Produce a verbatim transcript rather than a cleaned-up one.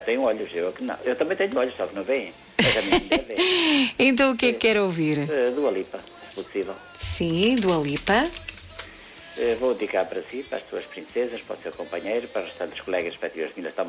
Tenho olhos, eu que não. Eu também tenho olhos, só que não veem. Mas a minha mulher vê. Então o que é que quer ouvir? Uh, Dua Lipa, se possível. Sim, Dua Lipa. Uh, vou dedicar para si, para as suas princesas, para o seu companheiro, para os restantes colegas respectivos que ainda estão